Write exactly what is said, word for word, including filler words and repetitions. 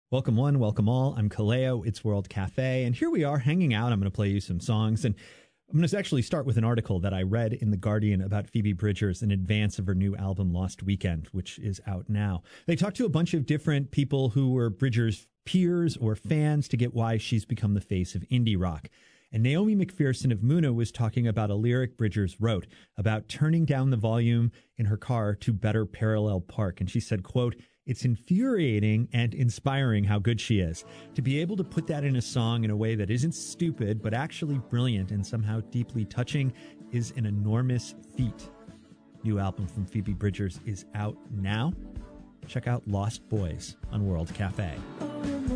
Welcome one, welcome all. I'm Kaleo. It's World Cafe. And here we are hanging out. I'm going to play you some songs. And I'm going to actually start with an article that I read in The Guardian about Phoebe Bridgers in advance of her new album, Lost Weekend, which is out now. They talked to a bunch of different people who were Bridgers' peers or fans to get why she's become the face of indie rock. And Naomi McPherson of Muna was talking about a lyric Bridgers wrote about turning down the volume in her car to better parallel park. And she said, quote, "It's infuriating and inspiring how good she is. To be able to put that in a song in a way that isn't stupid, but actually brilliant and somehow deeply touching is an enormous feat." New album from Phoebe Bridgers is out now. Check out Lost Boys on World Cafe.